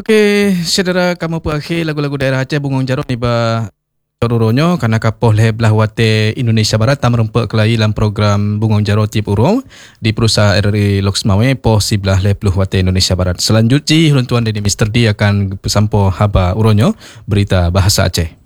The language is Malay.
Okey, saudara kamu perakhir lagu-lagu daerah Aceh Bungong Jarot ni ba Toruronyo karena kapoh leh belah wate Indonesia Barat tam rempak kelai dalam program Bungong Jarot Tip Urong di perusahaan RRI Loksmawe poh si belah leh peluh wate Indonesia Barat. Selanjutnya, Huntuan Deni Mr. D akan bersampo haba Uronyo berita bahasa Aceh.